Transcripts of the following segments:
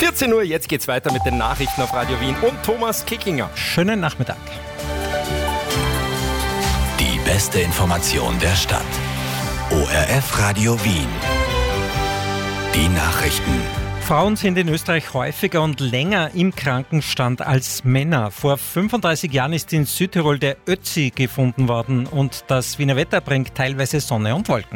14 Uhr, jetzt geht's weiter mit den Nachrichten auf Radio Wien und Thomas Kickinger. Schönen Nachmittag. Die beste Information der Stadt. ORF Radio Wien. Die Nachrichten. Frauen sind in Österreich häufiger und länger im Krankenstand als Männer. Vor 35 Jahren ist in Südtirol der Ötzi gefunden worden und das Wiener Wetter bringt teilweise Sonne und Wolken.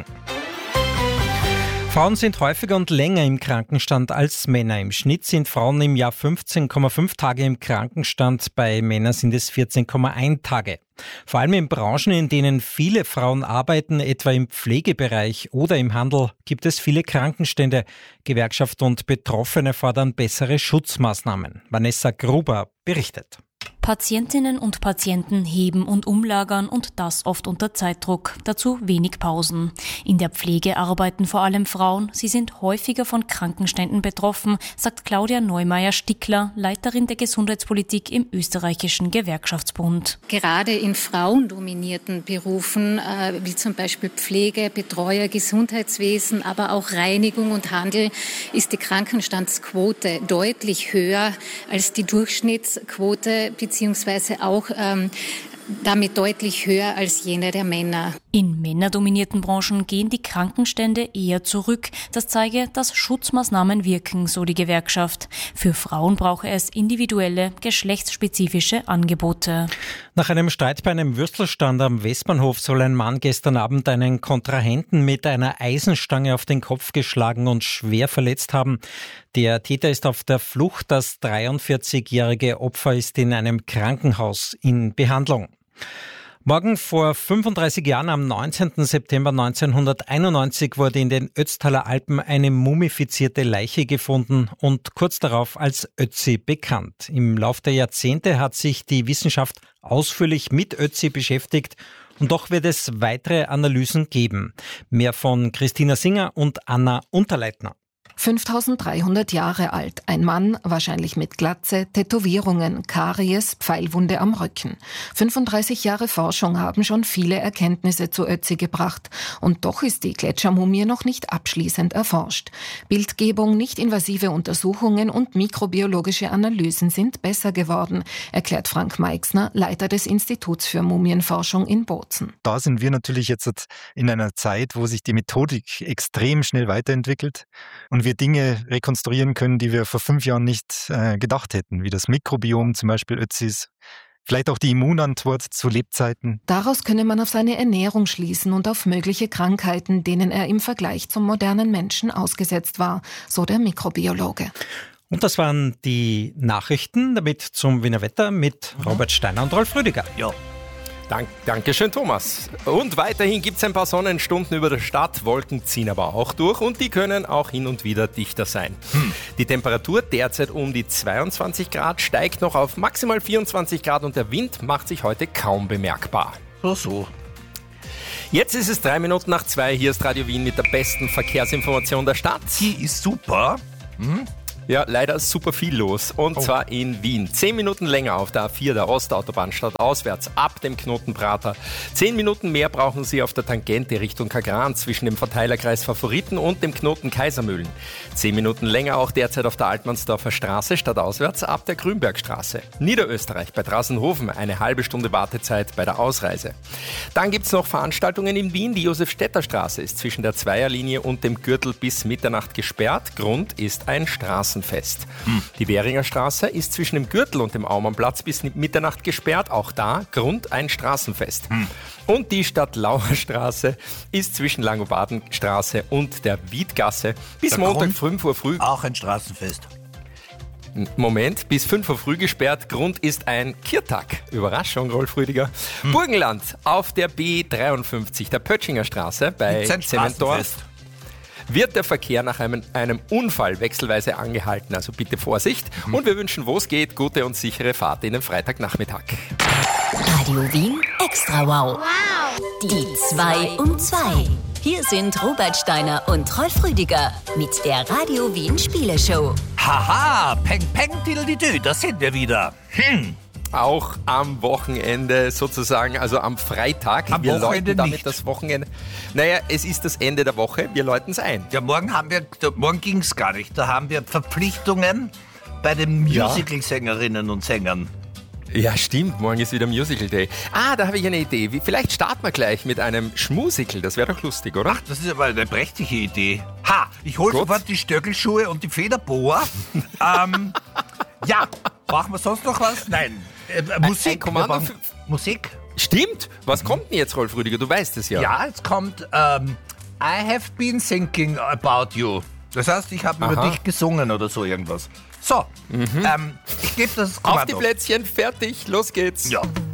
Frauen sind häufiger und länger im Krankenstand als Männer. Im Schnitt sind Frauen im Jahr 15,5 Tage im Krankenstand, bei Männern sind es 14,1 Tage. Vor allem in Branchen, in denen viele Frauen arbeiten, etwa im Pflegebereich oder im Handel, gibt es viele Krankenstände. Gewerkschaft und Betroffene fordern bessere Schutzmaßnahmen. Vanessa Gruber berichtet. Patientinnen und Patienten heben und umlagern und das oft unter Zeitdruck, dazu wenig Pausen. In der Pflege arbeiten vor allem Frauen, sie sind häufiger von Krankenständen betroffen, sagt Claudia Neumeier-Stickler, Leiterin der Gesundheitspolitik im österreichischen Gewerkschaftsbund. Gerade in frauendominierten Berufen, wie zum Beispiel Pflege, Betreuer, Gesundheitswesen, aber auch Reinigung und Handel, ist die Krankenstandsquote deutlich höher als die Durchschnittsquote, beziehungsweise auch damit deutlich höher als jene der Männer. In männerdominierten Branchen gehen die Krankenstände eher zurück. Das zeige, dass Schutzmaßnahmen wirken, so die Gewerkschaft. Für Frauen brauche es individuelle, geschlechtsspezifische Angebote. Nach einem Streit bei einem Würstelstand am Westbahnhof soll ein Mann gestern Abend einen Kontrahenten mit einer Eisenstange auf den Kopf geschlagen und schwer verletzt haben. Der Täter ist auf der Flucht. Das 43-jährige Opfer ist in einem Krankenhaus in Behandlung. Morgen vor 35 Jahren, am 19. September 1991, wurde in den Ötztaler Alpen eine mumifizierte Leiche gefunden und kurz darauf als Ötzi bekannt. Im Lauf der Jahrzehnte hat sich die Wissenschaft ausführlich mit Ötzi beschäftigt und doch wird es weitere Analysen geben. Mehr von Christina Singer und Anna Unterleitner. 5300 Jahre alt, ein Mann, wahrscheinlich mit Glatze, Tätowierungen, Karies, Pfeilwunde am Rücken. 35 Jahre Forschung haben schon viele Erkenntnisse zu Ötzi gebracht. Und doch ist die Gletschermumie noch nicht abschließend erforscht. Bildgebung, nicht-invasive Untersuchungen und mikrobiologische Analysen sind besser geworden, erklärt Frank Meixner, Leiter des Instituts für Mumienforschung in Bozen. Da sind wir natürlich jetzt in einer Zeit, wo sich die Methodik extrem schnell weiterentwickelt und wir Dinge rekonstruieren können, die wir vor 5 Jahren nicht gedacht hätten, wie das Mikrobiom zum Beispiel Ötzis, vielleicht auch die Immunantwort zu Lebzeiten. Daraus könne man auf seine Ernährung schließen und auf mögliche Krankheiten, denen er im Vergleich zum modernen Menschen ausgesetzt war, so der Mikrobiologe. Und das waren die Nachrichten, damit zum Wiener Wetter mit Robert Steiner und Rolf Rüdiger. Ja. Dankeschön, Thomas. Und weiterhin gibt es ein paar Sonnenstunden über der Stadt. Wolken ziehen aber auch durch und die können auch hin und wieder dichter sein. Die Temperatur derzeit um die 22 Grad, steigt noch auf maximal 24 Grad und der Wind macht sich heute kaum bemerkbar. So. Jetzt ist es 2:03. Hier ist Radio Wien mit der besten Verkehrsinformation der Stadt. Die ist super. Ja, leider super viel los. Und zwar in Wien. 10 Minuten länger auf der A4, der Ostautobahn, stadtauswärts ab dem Knoten Prater. 10 Minuten mehr brauchen Sie auf der Tangente Richtung Kagran zwischen dem Verteilerkreis Favoriten und dem Knoten Kaisermühlen. 10 Minuten länger auch derzeit auf der Altmannsdorfer Straße, stadtauswärts ab der Grünbergstraße. Niederösterreich bei Drassenhofen, eine halbe Stunde Wartezeit bei der Ausreise. Dann gibt's noch Veranstaltungen in Wien. Die Josef-Stetter-Straße ist zwischen der Zweierlinie und dem Gürtel bis Mitternacht gesperrt. Grund ist ein Straßenfest. Die Währinger Straße ist zwischen dem Gürtel und dem Aumannplatz bis Mitternacht gesperrt. Auch da Grund ein Straßenfest. Und die Stadtlauer Straße ist zwischen Langobardenstraße und der Wiedgasse bis Der Montag Grund? 5 Uhr früh. Auch ein Straßenfest. Moment, bis 5 Uhr früh gesperrt. Grund ist ein Kirtag. Überraschung, Rolf Rüdiger. Burgenland auf der B53, der Pötschinger Straße bei Gibt's ein Zementdorf. Straßenfest? Wird der Verkehr nach einem Unfall wechselweise angehalten. Also bitte Vorsicht. Und wir wünschen, wo es geht, gute und sichere Fahrt in den Freitagnachmittag. Radio Wien Extra Wow. Die 2 um 2. Hier sind Robert Steiner und Rolf Rüdiger mit der Radio Wien Spieleshow. Haha, peng, peng, diddle-di-dü, da sind wir wieder. Auch am Wochenende sozusagen, also am Freitag. Am wir Wochenende läuten damit nicht. das Wochenende. Naja, es ist das Ende der Woche, wir läuten es ein. Ja, morgen ging es gar nicht. Da haben wir Verpflichtungen bei den Musical-Sängerinnen und Sängern. Ja, stimmt, morgen ist wieder Musical Day. Da habe ich eine Idee. Vielleicht starten wir gleich mit einem Schmusical, das wäre doch lustig, oder? Ach, das ist aber eine prächtige Idee. Ich hole sofort die Stöckelschuhe und die Federboa. Ja, brauchen wir sonst noch was? Nein. Musik. Ein Kommando Musik? Stimmt. Was kommt denn jetzt, Rolf Rüdiger? Du weißt es ja. Ja, jetzt kommt I have been thinking about you. Das heißt, ich habe über dich gesungen oder so irgendwas. So, ich gebe das Kommando. Auf die Plätzchen, fertig, los geht's. Ja.